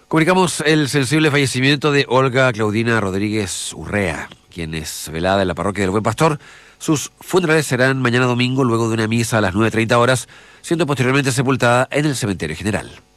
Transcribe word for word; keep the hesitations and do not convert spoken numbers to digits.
Comunicamos el sensible fallecimiento de Olga Claudina Rodríguez Urrea, quien es velada en la parroquia del Buen Pastor. Sus funerales serán mañana domingo, luego de una misa a las nueve treinta horas, siendo posteriormente sepultada en el cementerio general.